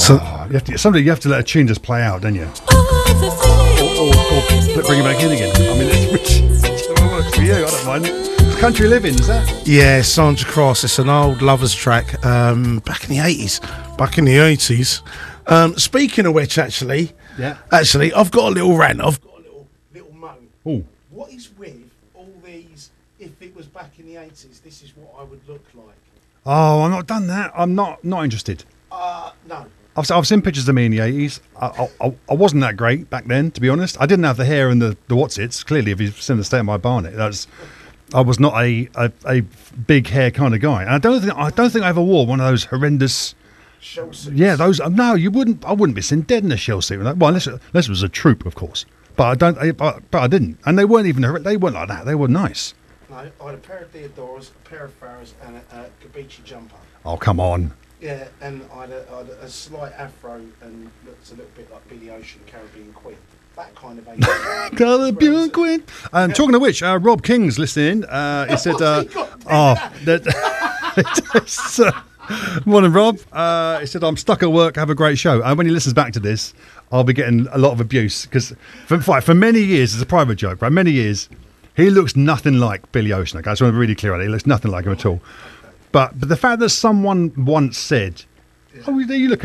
So you have to let a tune just play out, don't you? Or bring it back in again. I mean, it works for you. I don't mind. Country Living, is that? yeah, Sandra Cross. It's an old lovers track back in the 80s. Speaking of which, actually, I've got a little rant. I've got a little moan. Oh. What is with all these? If it was back in the 80s, this is what I would look like. Oh, I've not done that. I'm not interested. No. I've seen pictures of me in the 80s. I wasn't that great back then, to be honest. I didn't have the hair and the what's-its. Clearly, if you've seen the state of my barnet, I was not a big hair kind of guy. And I don't think I ever wore one of those horrendous Shell suits. Yeah, those. No, you wouldn't. I wouldn't be seen dead in a shell suit. Well, unless it was a troop, of course. But I didn't. And they weren't even. They weren't like that. They were nice. No, I had a pair of Theodoras, a pair of Farrahs, and a Gabici jumper. Oh, come on. Yeah, and I had a slight afro and looked a little bit like Billy Ocean, Caribbean Queen. That kind of age. Caribbean Queen. And talking of which, Rob King's listening. He said, morning, Rob. He said, I'm stuck at work. Have a great show. And when he listens back to this, I'll be getting a lot of abuse because for many years, it's a private joke, right? Many years, he looks nothing like Billy Ocean. Okay, I just want to be really clear on it. He looks nothing like him at all. But the fact that someone once said, "Oh, you look